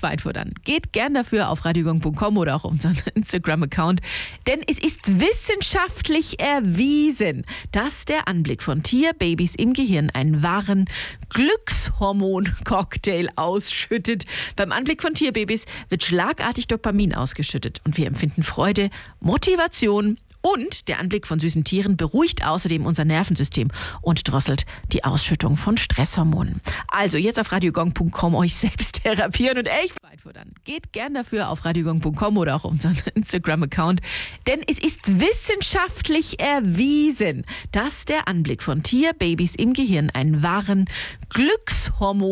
Schweinfurt an. Geht gern dafür auf radiogong.com oder auch auf unseren Instagram-Account. Denn es ist wissenschaftlich erwiesen, dass der Anblick von Tierbabys im Gehirn einen wahren Glückshormon-Cocktail ausschüttet. Beim Anblick von Tierbabys wird schlagartig Dopamin ausgeschüttet und wir empfinden Freude, Motivation und der Anblick von süßen Tieren beruhigt außerdem unser Nervensystem und drosselt die Ausschüttung von Stresshormonen. Also jetzt auf radiogong.com euch selbst therapieren und echt Schweinfurt an. Geht gern dafür auf radiogong.com oder auch auf unseren Instagram-Account. Denn es ist wissenschaftlich erwiesen, dass der Anblick von Tierbabys im Gehirn einen wahren Glückshormon